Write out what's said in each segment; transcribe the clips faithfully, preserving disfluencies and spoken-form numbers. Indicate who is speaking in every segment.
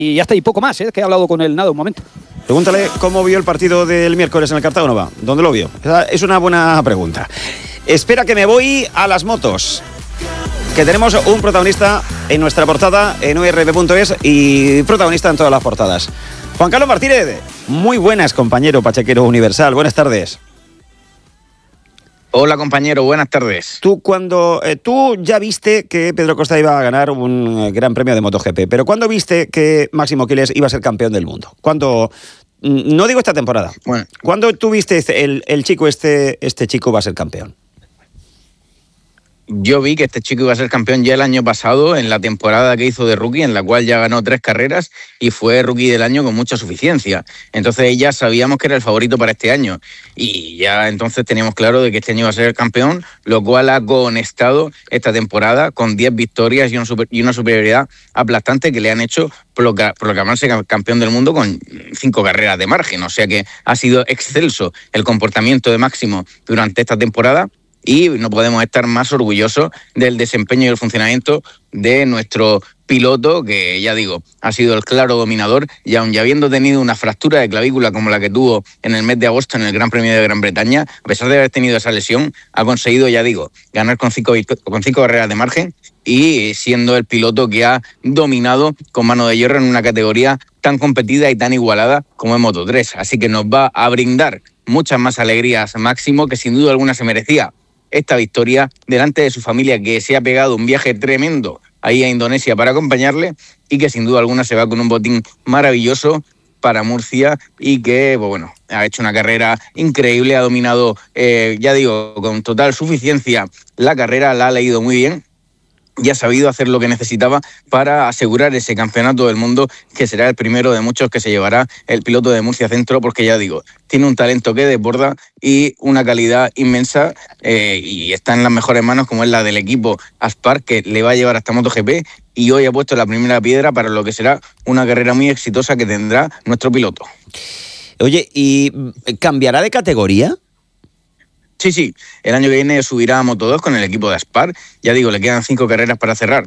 Speaker 1: Y ya está, y poco más, ¿eh? Que he hablado con él nada un momento.
Speaker 2: Pregúntale cómo vio el partido del miércoles en el Cartago Nova. ¿Dónde lo vio? Esa es una buena pregunta. Espera que me voy a las motos, que tenemos un protagonista en nuestra portada en u r b punto es y protagonista en todas las portadas. Juan Carlos Martínez, muy buenas, compañero pachequero universal. Buenas tardes.
Speaker 3: Hola, compañero, buenas tardes.
Speaker 2: Tú cuando eh, tú ya viste que Pedro Costa iba a ganar un eh, gran premio de MotoGP, pero ¿cuándo viste que Máximo Quiles iba a ser campeón del mundo? ¿Cuándo? No digo esta temporada. Bueno, ¿cuándo tú viste el, el chico este, este chico va a ser campeón?
Speaker 3: Yo vi que este chico iba a ser campeón ya el año pasado en la temporada que hizo de rookie, en la cual ya ganó tres carreras y fue rookie del año con mucha suficiencia. Entonces ya sabíamos que era el favorito para este año y ya entonces teníamos claro de que este año iba a ser campeón, lo cual ha conectado esta temporada con diez victorias y una, super, y una superioridad aplastante que le han hecho proclamarse campeón del mundo con cinco carreras de margen. O sea que ha sido excelso el comportamiento de Máximo durante esta temporada. Y no podemos estar más orgullosos del desempeño y el funcionamiento de nuestro piloto, que ya digo, ha sido el claro dominador, y aun ya habiendo tenido una fractura de clavícula como la que tuvo en el mes de agosto en el Gran Premio de Gran Bretaña, a pesar de haber tenido esa lesión, ha conseguido, ya digo, ganar con cinco, con cinco carreras de margen y siendo el piloto que ha dominado con mano de hierro en una categoría tan competida y tan igualada como es Moto tres. Así que nos va a brindar muchas más alegrías Máximo, que sin duda alguna se merecía esta victoria delante de su familia, que se ha pegado un viaje tremendo ahí a Indonesia para acompañarle y que sin duda alguna se va con un botín maravilloso para Murcia y que, pues bueno, ha hecho una carrera increíble, ha dominado, eh, ya digo, con total suficiencia la carrera, la ha leído muy bien y ha sabido hacer lo que necesitaba para asegurar ese campeonato del mundo, que será el primero de muchos que se llevará el piloto de Murcia Centro, porque ya digo, tiene un talento que desborda y una calidad inmensa eh, y está en las mejores manos, como es la del equipo Aspar, que le va a llevar hasta MotoGP, y hoy ha puesto la primera piedra para lo que será una carrera muy exitosa que tendrá nuestro piloto.
Speaker 2: Oye, ¿y cambiará de categoría?
Speaker 3: Sí, sí, el año que viene subirá a Moto dos con el equipo de Aspar. Ya digo, le quedan cinco carreras para cerrar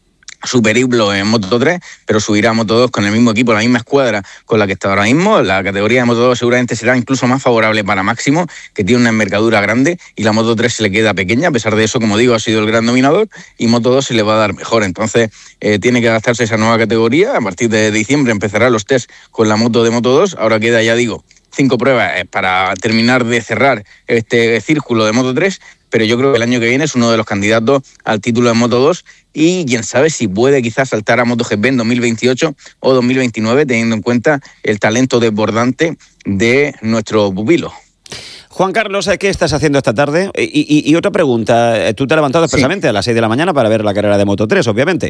Speaker 3: su periplo en Moto tres, pero subirá a Moto dos con el mismo equipo, la misma escuadra con la que está ahora mismo. La categoría de Moto dos seguramente será incluso más favorable para Máximo, que tiene una envergadura grande, y la Moto tres se le queda pequeña. A pesar de eso, como digo, ha sido el gran dominador y Moto dos se le va a dar mejor. Entonces eh, tiene que adaptarse a esa nueva categoría. A partir de diciembre empezará los test con la moto de Moto dos. Ahora queda, ya digo, cinco pruebas para terminar de cerrar este círculo de Moto tres, pero yo creo que el año que viene es uno de los candidatos al título de Moto dos y quién sabe si puede quizás saltar a MotoGP en dos mil veintiocho o dos mil veintinueve, teniendo en cuenta el talento desbordante de nuestro pupilo.
Speaker 2: Juan Carlos, ¿qué estás haciendo esta tarde? Y, y, y otra pregunta, tú te has levantado expresamente sí. a las seis de la mañana para ver la carrera de Moto tres, obviamente.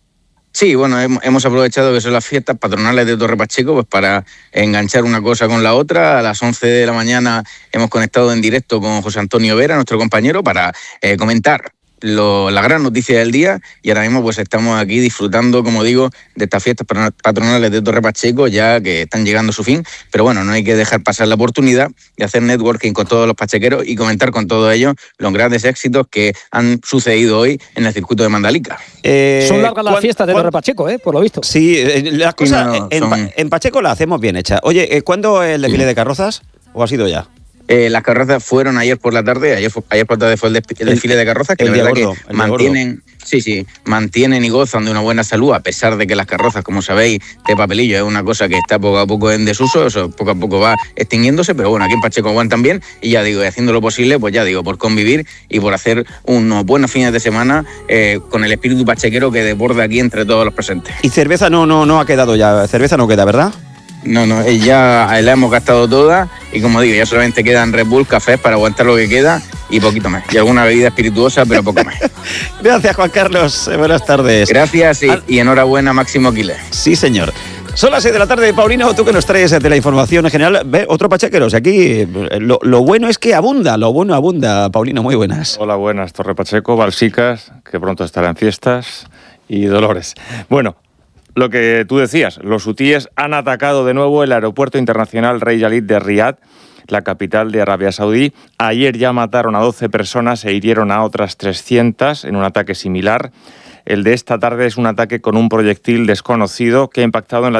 Speaker 3: Sí, bueno, hemos aprovechado que son las fiestas patronales de Torre Pacheco pues para enganchar una cosa con la otra. A las once de la mañana hemos conectado en directo con José Antonio Vera, nuestro compañero, para eh, comentar Lo, la gran noticia del día, y ahora mismo pues estamos aquí disfrutando, como digo, de estas fiestas patronales de Torre Pacheco, ya que están llegando a su fin, pero bueno, no hay que dejar pasar la oportunidad de hacer networking con todos los pachequeros y comentar con todos ellos los grandes éxitos que han sucedido hoy en el circuito de Mandalika.
Speaker 1: Eh, son largas las fiestas de Torre Pacheco, ¿eh? Por lo visto.
Speaker 2: Sí, las cosas no, no, en, son... en Pacheco las hacemos bien hechas. Oye, ¿cuándo el desfile sí. de carrozas? ¿O ha sido ya?
Speaker 3: Eh, las carrozas fueron ayer por la tarde, ayer, fue, ayer por la tarde fue el, desp- el desfile de carrozas, que la verdad gordo, que mantienen, sí, sí, mantienen y gozan de una buena salud, a pesar de que las carrozas, como sabéis, de papelillo es una cosa que está poco a poco en desuso, eso poco a poco va extinguiéndose, pero bueno, aquí en Pacheco aguantan bien, y ya digo, y haciendo lo posible, pues ya digo, por convivir y por hacer unos buenos fines de semana eh, con el espíritu pachequero que desborda aquí entre todos los presentes.
Speaker 2: Y cerveza no, no, no ha quedado ya, cerveza no queda, ¿verdad?
Speaker 3: No, no, ya la hemos gastado toda y como digo, ya solamente quedan Red Bull, cafés para aguantar lo que queda y poquito más. Y alguna bebida espirituosa, pero poco más.
Speaker 2: Gracias, Juan Carlos. Buenas tardes.
Speaker 3: Gracias y, Al... y enhorabuena, Máximo Quiles.
Speaker 2: Sí, señor. Son las seis de la tarde, Paulino, tú que nos traes de la información en general. Ve, otro pachequero, o sea, aquí lo, lo bueno es que abunda, lo bueno abunda. Paulino, muy buenas.
Speaker 4: Hola, buenas, Torre Pacheco, Balsicas, que pronto estarán fiestas, y Dolores. Bueno, lo que tú decías, los hutíes han atacado de nuevo el aeropuerto internacional Rey Khalid de Riad, la capital de Arabia Saudí. Ayer ya mataron a doce personas e hirieron a otras trescientas en un ataque similar. El de esta tarde es un ataque con un proyectil desconocido que ha impactado en la